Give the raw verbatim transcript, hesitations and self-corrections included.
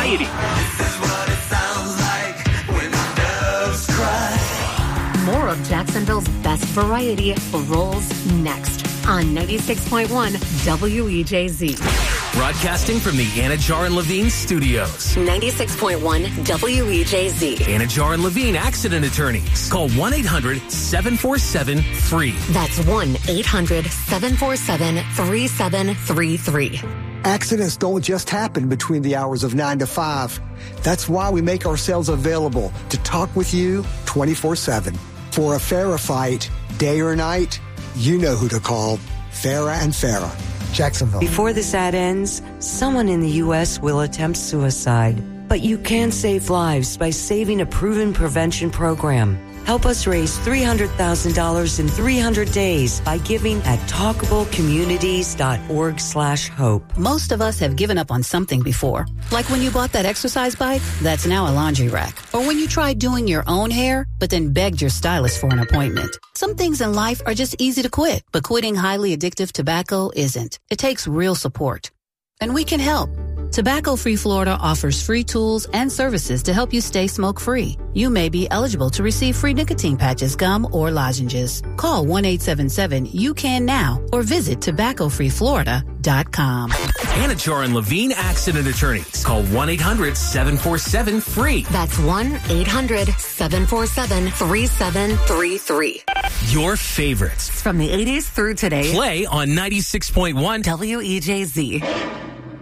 variety. This is what it sounds like when the doves cry. More of Jacksonville's best variety rolls next on ninety-six point one W E J Z. Broadcasting from the Anajar and Levine studios. ninety-six point one W E J Z. Anajar and Levine Accident Attorneys. Call one eight hundred seven four seven free. That's one eight hundred seven four seven three seven three three. Accidents don't just happen between the hours of nine to five. That's why we make ourselves available to talk with you twenty-four seven. For a Farah fight, day or night, you know who to call. Farah and Farah. Jacksonville. Before this ad ends, someone in the U S will attempt suicide. But you can save lives by saving a proven prevention program. Help us raise three hundred thousand dollars in three hundred days by giving at talkablecommunities.org slash hope. Most of us have given up on something before. Like when you bought that exercise bike, that's now a laundry rack. Or when you tried doing your own hair, but then begged your stylist for an appointment. Some things in life are just easy to quit, but quitting highly addictive tobacco isn't. It takes real support. And we can help. Tobacco Free Florida offers free tools and services to help you stay smoke-free. You may be eligible to receive free nicotine patches, gum, or lozenges. Call one eight seven seven you can now or visit tobacco free florida dot com. Anajar and Levine Accident Attorneys. Call one eight hundred seven four seven free. That's one eight hundred seven four seven three seven three three. Your favorites From the eighties through today. play on ninety-six point one W E J Z.